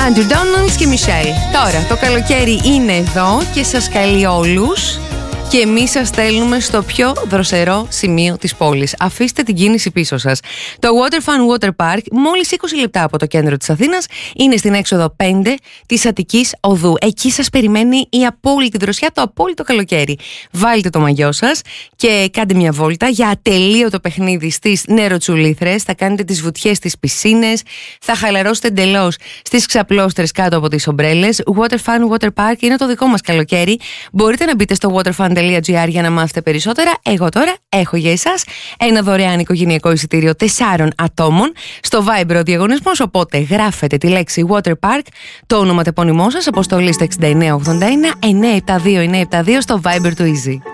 Andrew Donalds και Michelle. Τώρα, το καλοκαίρι είναι εδώ και σας καλεί όλους. Και εμείς σας στέλνουμε στο πιο δροσερό σημείο της πόλης. Αφήστε την κίνηση πίσω σας. Το Water Fun Water Park, μόλις 20 λεπτά από το κέντρο της Αθήνας, είναι στην έξοδο 5 της Αττικής Οδού. Εκεί σας περιμένει η απόλυτη δροσιά, το απόλυτο καλοκαίρι. Βάλτε το μαγιό σας και κάντε μια βόλτα για ατελείωτο παιχνίδι στις νεροτσουλήθρες. Θα κάνετε τις βουτιές στις πισίνες, θα χαλαρώσετε εντελώς στις ξαπλώστρες κάτω από τις ομπρέλες. Water Fun Water Park είναι το δικό μας καλοκαίρι. Μπορείτε να μπείτε στο waterfun.gr για να μάθετε περισσότερα. Εγώ τώρα έχω για εσάς ένα δωρεάν οικογενειακό εισιτήριο 4 ατόμων στο Viber ο διαγωνισμός, οπότε γράφετε τη λέξη Water Park, το όνομα τεπώνυμό σας, αποστολή στο 6981 972 972 στο Viber του Easy.